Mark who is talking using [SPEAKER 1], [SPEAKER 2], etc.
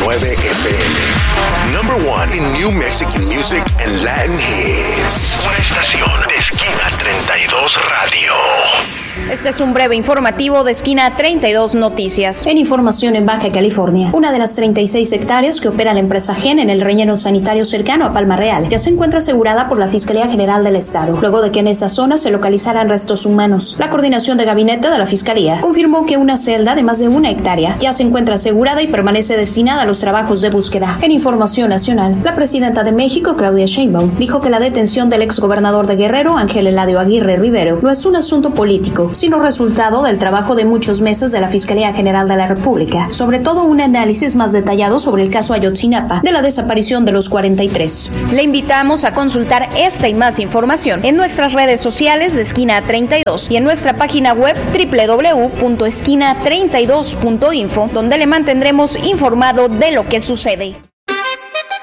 [SPEAKER 1] FM. Number one in New Mexican music and Latin hits. Una estación de Esquina 32 Radio.
[SPEAKER 2] Este es un breve informativo de Esquina 32 Noticias.
[SPEAKER 3] En información en Baja California, una de las 36 hectáreas que opera la empresa GEN en el relleno sanitario cercano a Palma Real ya se encuentra asegurada por la Fiscalía General del Estado, luego de que en esa zona se localizaran restos humanos. La coordinación de gabinete de la Fiscalía confirmó que una celda de más de 1 hectárea ya se encuentra asegurada y permanece destinada a los trabajos de búsqueda. En información nacional, la presidenta de México, Claudia Sheinbaum, dijo que la detención del exgobernador de Guerrero, Ángel Eladio Aguirre Rivero, no es un asunto político, sino resultado del trabajo de muchos meses de la Fiscalía General de la República, sobre todo un análisis más detallado sobre el caso Ayotzinapa de la desaparición de los 43.
[SPEAKER 2] Le invitamos a consultar esta y más información en nuestras redes sociales de Esquina 32 y en nuestra página web www.esquina32.info, donde le mantendremos informado de lo que sucede.